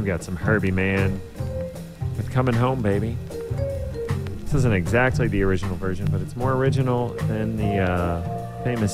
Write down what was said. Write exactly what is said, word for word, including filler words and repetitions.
got some Herbie Mann with Coming Home, Baby. This isn't exactly the original version, but it's more original than the uh, famous